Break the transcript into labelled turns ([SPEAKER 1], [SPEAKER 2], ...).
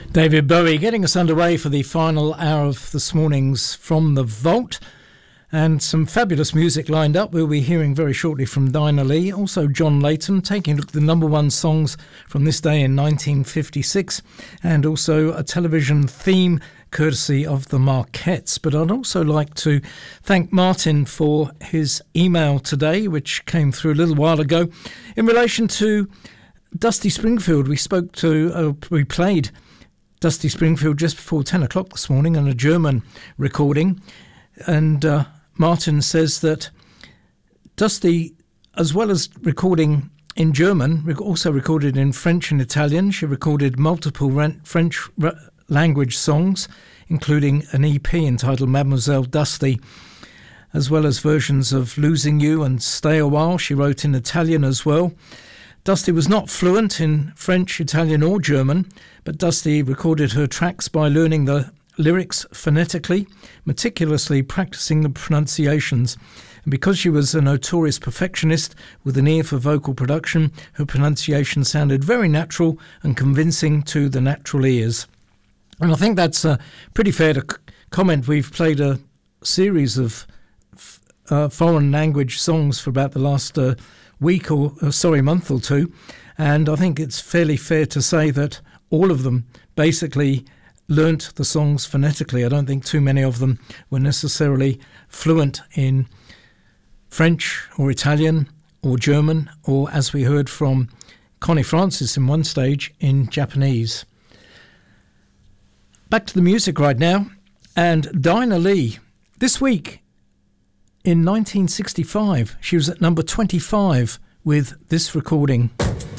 [SPEAKER 1] David Bowie getting us underway for the final hour of this morning's From the Vault. And some fabulous music lined up. We'll be hearing very shortly from Dinah Lee. Also John Layton taking a look at the number one songs from this day in 1956. And also a television theme courtesy of the Marquettes. But I'd also like to thank Martin for his email today, which came through a little while ago, in relation to Dusty Springfield. We played Dusty Springfield just before 10 o'clock this morning on a German recording. And Martin says that Dusty, as well as recording in German, also recorded in French and Italian. She recorded multiple French language songs, including an EP entitled Mademoiselle Dusty, as well as versions of Losing You and Stay a While. She wrote in Italian as well. Dusty was not fluent in French, Italian or German, but Dusty recorded her tracks by learning the lyrics phonetically, meticulously practicing the pronunciations. And because she was a notorious perfectionist with an ear for vocal production, her pronunciation sounded very natural and convincing to the natural ears. And I think that's pretty fair to comment. We've played a series of foreign language songs for about the last month or two, and I think it's fairly fair to say that all of them basically learnt the songs phonetically. I don't think too many of them were necessarily fluent in French or Italian or German, or, as we heard from Connie Francis in one stage, in Japanese. Back to the music right now, and Dinah Lee. This week in 1965, she was at number 25 with this recording.